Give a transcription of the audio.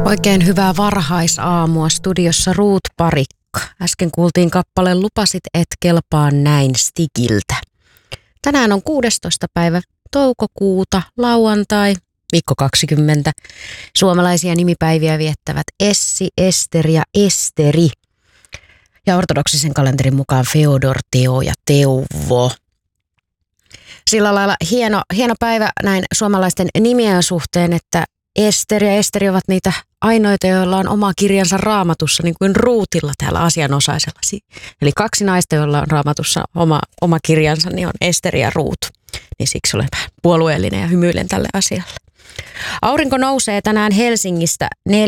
Oikein hyvää varhaisaamua, studiossa Ruut Parikka. Äsken kuultiin kappale Lupasit et kelpaa näin Stigiltä. Tänään on 16. päivä toukokuuta, lauantai, viikko 20. Suomalaisia nimipäiviä viettävät Essi, Ester ja Esteri. Ja ortodoksisen kalenterin mukaan Feodor, Teo ja Teuvo. Sillä lailla hieno päivä näin suomalaisten nimien suhteen, että Ester ja Esteri ovat niitä ainoita, joilla on oma kirjansa Raamatussa, niin kuin Ruutilla täällä asianosaisella. Eli 2 naista, joilla on Raamatussa oma kirjansa, niin on Esteri ja Ruut. Niin siksi olen vähän puolueellinen ja hymyilen tälle asialle. Aurinko nousee tänään Helsingistä 4